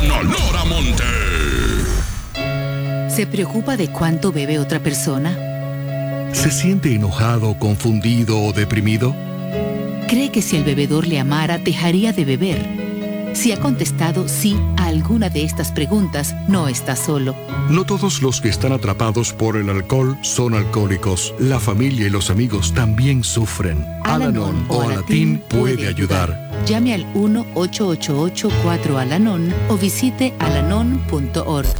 con olor a monte. ¿Se preocupa de cuánto bebe otra persona? ¿Se siente enojado, confundido o deprimido? ¿Cree que si el bebedor le amara, dejaría de beber? Si ha contestado sí a alguna de estas preguntas, no está solo. No todos los que están atrapados por el alcohol son alcohólicos. La familia y los amigos también sufren. Al-Anon o Alatín puede ayudar. Llame al 1-888-4-Al-Anon o visite alanon.org.